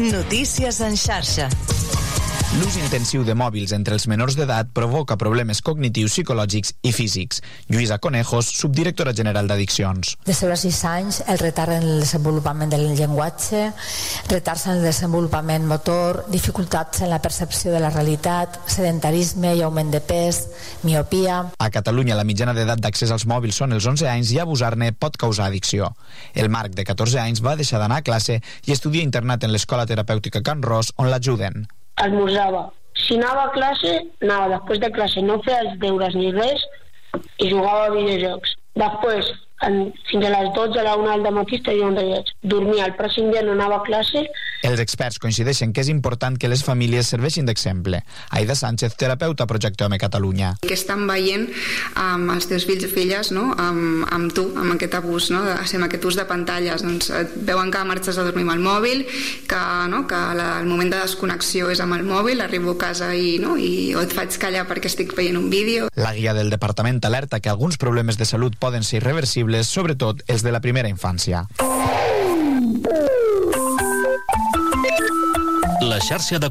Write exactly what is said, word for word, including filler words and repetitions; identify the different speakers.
Speaker 1: Notícies en xarxa.
Speaker 2: L'ús intensiu de mòbils entre els menors d'edat provoca problemes cognitius, psicològics i físics. Lluïsa Conejos, subdirectora general d'Addiccions.
Speaker 3: De zero a sis anys, el retard en el desenvolupament del llenguatge, retards en el desenvolupament motor, dificultats en la percepció de la realitat, sedentarisme i augment de pes, miopia...
Speaker 2: A Catalunya, la mitjana d'edat d'accés als mòbils són els onze anys i abusar-ne pot causar addicció. El Marc, de catorze anys, va deixar d'anar a classe i estudia internat en l'Escola Terapèutica Can Ros, on l'ajuden.
Speaker 4: Esmorzava. Si anava a classe, anava després de classe, no feia els deures ni res i jugava a videojocs. Després, en, fins a les dotze a la una del matí estaria en rellotge. Dormia, el pròxim dia no anava a classe.
Speaker 2: Els experts coincideixen que és important que les famílies serveixin d'exemple. Aida Sánchez, terapeuta a Projecte Home Catalunya.
Speaker 5: Que estan veient amb els teus fills i filles, no? amb, amb tu, amb aquest abús, no? de, amb aquest ús de pantalles. Doncs, veuen que marxes a dormir amb el mòbil, que, no? que la, el moment de desconnexió és amb el mòbil, arribo a casa i, no? i o et faig callar perquè estic veient un vídeo.
Speaker 2: La guia del departament alerta que alguns problemes de salut poden ser irreversibles, sobretot els de la primera infància.
Speaker 6: La xarxa de